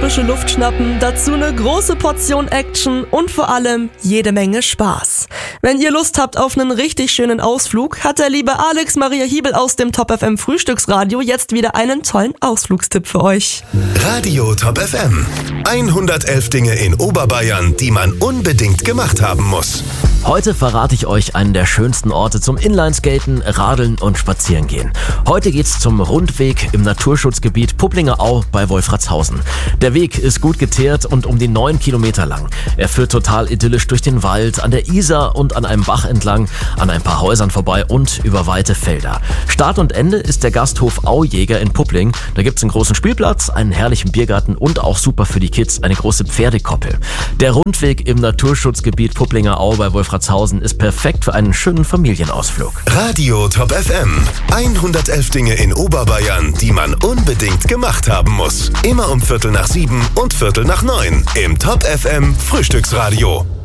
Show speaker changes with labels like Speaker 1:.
Speaker 1: frische Luft schnappen, dazu eine große Portion Action und vor allem jede Menge Spaß. Wenn ihr Lust habt auf einen richtig schönen Ausflug, hat der liebe Alex Maria Hiebel aus dem Top FM Frühstücksradio jetzt wieder einen tollen Ausflugstipp für euch.
Speaker 2: Radio Top FM. 111 Dinge in Oberbayern, die man unbedingt gemacht haben muss.
Speaker 3: Heute verrate ich euch einen der schönsten Orte zum Inlineskaten, Radeln und Spazierengehen. Heute geht's zum Rundweg im Naturschutzgebiet Pupplinger Au bei Wolfratshausen. Der Weg ist gut geteert und um die 9 Kilometer lang. Er führt total idyllisch durch den Wald, an der Isar und an einem Bach entlang, an ein paar Häusern vorbei und über weite Felder. Start und Ende ist der Gasthof Aujäger in Puppling. Da gibt's einen großen Spielplatz, einen herrlichen Biergarten und auch super für die Kids eine große Pferdekoppel. Der Rundweg im Naturschutzgebiet Pupplinger Au bei Wolfratshausen ist perfekt für einen schönen Familienausflug.
Speaker 2: Radio Top FM. 111 Dinge in Oberbayern, die man unbedingt gemacht haben muss. Immer um 6:45 und 6:45 im Top FM Frühstücksradio.